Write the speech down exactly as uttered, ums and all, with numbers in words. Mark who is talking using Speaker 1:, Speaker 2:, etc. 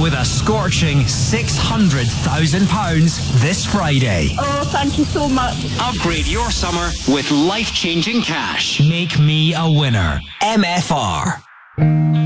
Speaker 1: with a scorching six hundred thousand pounds this Friday.
Speaker 2: Oh, thank you so much.
Speaker 1: Upgrade your summer with life-changing cash. Make me a winner. M F R.